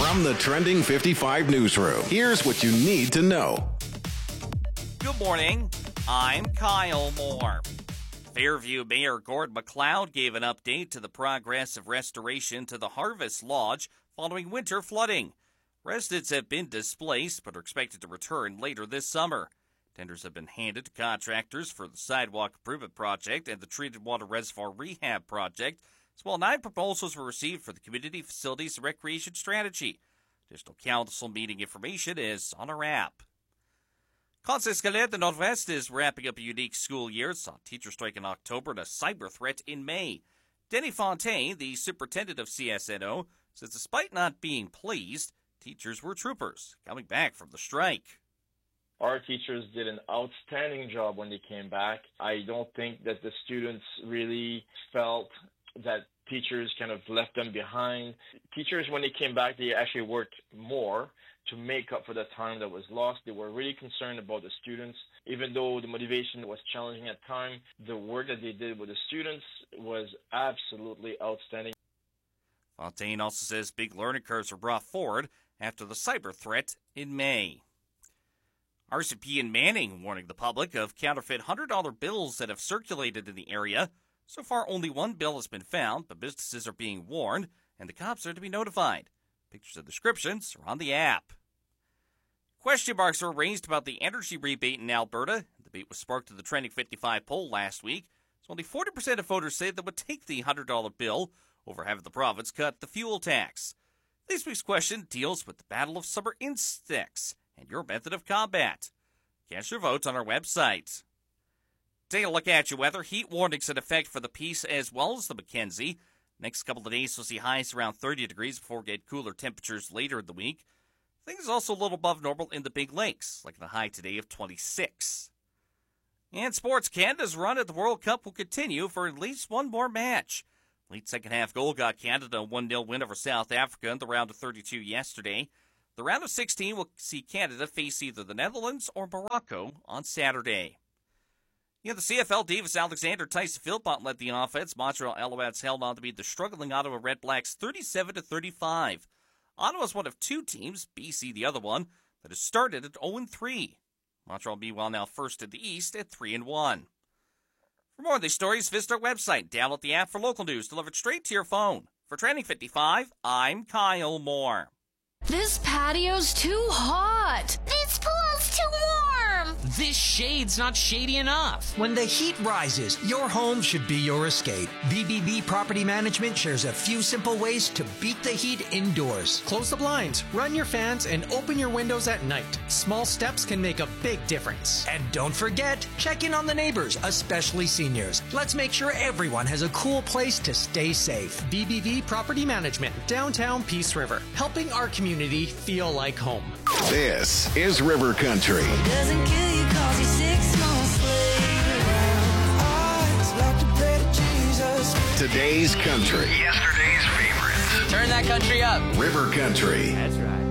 From the Trending 55 newsroom, here's what you need to know. Good morning. I'm Kyle Moore. Fairview Mayor Gord MacLeod gave an update to the progress of restoration to the Harvest Lodge following winter flooding. Residents have been displaced but are expected to return later this summer. Tenders have been handed to contractors for the Sidewalk Improvement Project and the Treated Water Reservoir Rehab Project, as well 9 proposals were received for the Community Facilities and Recreation Strategy. Additional council meeting information is on our app. Conseil Scolaire de Nord-Ouest is wrapping up a unique school year. It saw a teacher strike in October and a cyber threat in May. Denny Fontaine, the superintendent of CSNO, says despite not being pleased, teachers were troopers coming back from the strike. Our teachers did an outstanding job when they came back. I don't think that the students really felt that teachers kind of left them behind. Teachers, when they came back, they actually worked more to make up for the time that was lost. They were really concerned about the students. Even though the motivation was challenging at times, the work that they did with the students was absolutely outstanding. Fontaine also says big learning curves were brought forward after the cyber threat in May. RCMP in Manning warning the public of counterfeit $100 bills that have circulated in the area. So far, only one bill has been found, but businesses are being warned, and the cops are to be notified. Pictures and descriptions are on the app. Question marks are raised about the energy rebate in Alberta. The debate was sparked in the Trending 55 poll last week. So only 40% of voters say they would take the $100 bill over having the province cut the fuel tax. This week's question deals with the battle of summer insects and your method of combat. Cast your votes on our website. Take a look at your weather. Heat warnings in effect for the Peace as well as the Mackenzie. Next couple of days, we'll see highs around 30 degrees before we get cooler temperatures later in the week. Things also a little above normal in the Big Lakes, like the high today of 26. And sports, Canada's run at the World Cup will continue for at least one more match. Late second half goal got Canada a 1-0 win over South Africa in the round of 32 yesterday. The round of 16 will see Canada face either the Netherlands or Morocco on Saturday. The CFL Davis Alexander Tyson Philpott led the offense. Montreal Alouettes held on to beat the struggling Ottawa Redblacks 37-35. Ottawa's one of 2 teams, BC the other one, that has started at 0-3. Montreal meanwhile now first in the East at 3-1. For more of these stories, visit our website. Download the app for local news delivered straight to your phone. For Trending 55, I'm Kyle Moore. This patio's too hot. This pool's too warm. This shade's not shady enough. When the heat rises, your home should be your escape. BBB Property Management shares a few simple ways to beat the heat indoors. Close the blinds, run your fans, and open your windows at night. Small steps can make a big difference. And don't forget, check in on the neighbors, especially seniors. Let's make sure everyone has a cool place to stay safe. BBB Property Management, downtown Peace River, helping our community feel like home. This is River Country. Doesn't kill you 'cause you're 6 months later. I'd like to pray to Jesus. Today's country. Yesterday's favorites. Turn that country up. River Country. That's right.